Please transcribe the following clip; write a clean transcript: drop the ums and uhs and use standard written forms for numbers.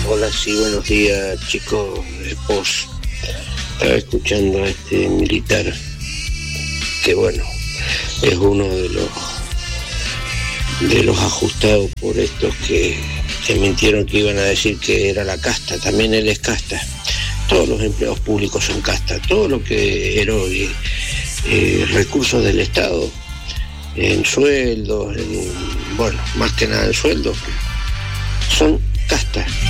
Hola, sí, buenos días, chicos. Vos estaba escuchando a este militar, que bueno, es uno de los ajustados por estos que mintieron que iban a decir que era la casta. También él es casta. Todos los empleados públicos son casta. Todo lo que erogue recursos del Estado, en sueldos, bueno, más que nada en sueldos, son castas.